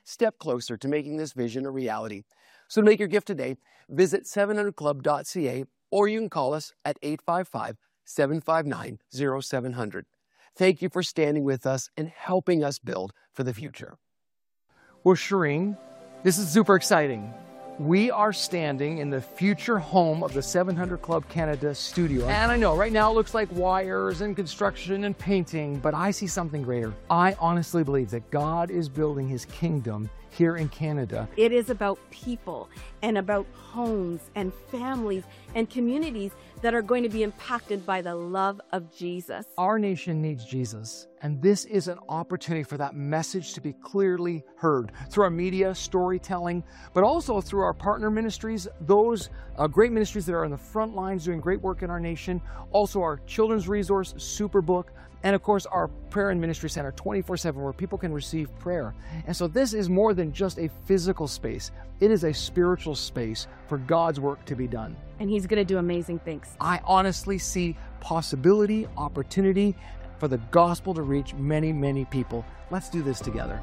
step closer to making this vision a reality. So to make your gift today, visit 700club.ca, or you can call us at 855-759-0700. Thank you for standing with us and helping us build for the future. Well, Shireen, this is super exciting. We are standing in the future home of the 700 Club Canada studio. And I know right now it looks like wires and construction and painting, but I see something greater. I honestly believe that God is building his kingdom here in Canada. It is about people and about homes and families and communities that are going to be impacted by the love of Jesus. Our nation needs Jesus, and this is an opportunity for that message to be clearly heard through our media, storytelling, but also through our partner ministries, those great ministries that are on the front lines doing great work in our nation, also our children's resource, Superbook, and of course our prayer and ministry center 24/7 where people can receive prayer. And so this is more than just a physical space. It is a spiritual space for God's work to be done. And he's going to do amazing things. I honestly see possibility, opportunity for the gospel to reach many, many people. Let's do this together.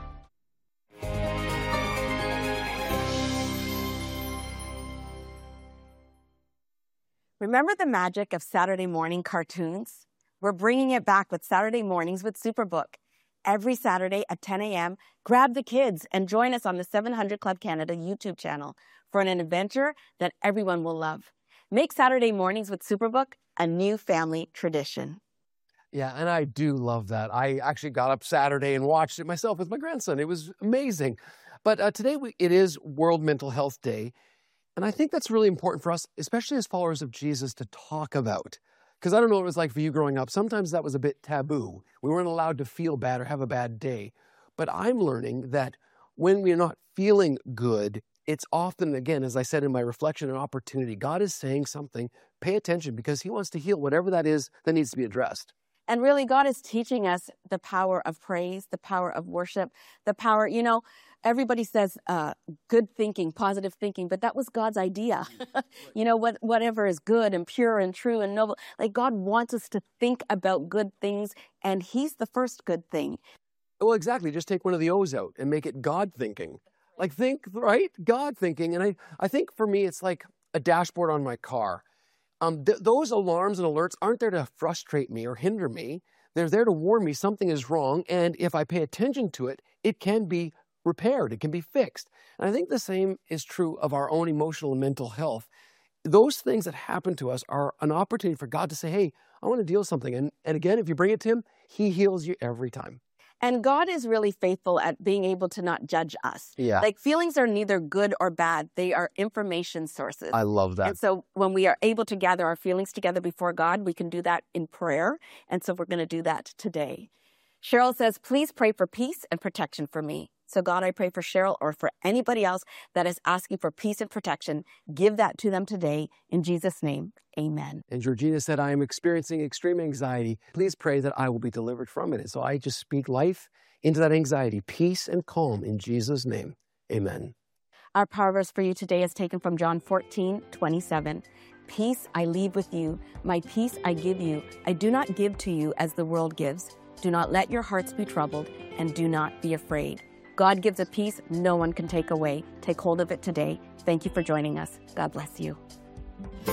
Remember the magic of Saturday morning cartoons? We're bringing it back with Saturday Mornings with Superbook. Every Saturday at 10 a.m., grab the kids and join us on the 700 Club Canada YouTube channel for an adventure that everyone will love. Make Saturday Mornings with Superbook a new family tradition. Yeah, and I do love that. I actually got up Saturday and watched it myself with my grandson. It was amazing. But today it is World Mental Health Day, and I think that's really important for us, especially as followers of Jesus, to talk about. Because I don't know what it was like for you growing up. Sometimes that was a bit taboo. We weren't allowed to feel bad or have a bad day. But I'm learning that when we're not feeling good, it's often, again, as I said in my reflection, an opportunity. God is saying something. Pay attention because he wants to heal whatever that is that needs to be addressed. And really, God is teaching us the power of praise, the power of worship, the power, everybody says good thinking, positive thinking, but that was God's idea. Whatever is good and pure and true and noble, like God wants us to think about good things, and he's the first good thing. Well, exactly. Just take one of the O's out and make it God thinking. Like think, right? God thinking. And I think for me, it's like a dashboard on my car. Those alarms and alerts aren't there to frustrate me or hinder me. They're there to warn me something is wrong. And if I pay attention to it, it can be repaired. It can be fixed. And I think the same is true of our own emotional and mental health. Those things that happen to us are an opportunity for God to say, hey, I want to deal with something. And again, if you bring it to him, he heals you every time. And God is really faithful at being able to not judge us. Yeah. Like feelings are neither good or bad. They are information sources. I love that. And so when we are able to gather our feelings together before God, we can do that in prayer. And so we're going to do that today. Cheryl says, please pray for peace and protection for me. So God, I pray for Cheryl or for anybody else that is asking for peace and protection. Give that to them today. In Jesus' name, amen. And Georgina said, I am experiencing extreme anxiety. Please pray that I will be delivered from it. And so I just speak life into that anxiety, peace and calm in Jesus' name. Amen. Our power verse for you today is taken from John 14:27. Peace I leave with you. My peace I give you. I do not give to you as the world gives. Do not let your hearts be troubled and do not be afraid. God gives a peace no one can take away. Take hold of it today. Thank you for joining us. God bless you.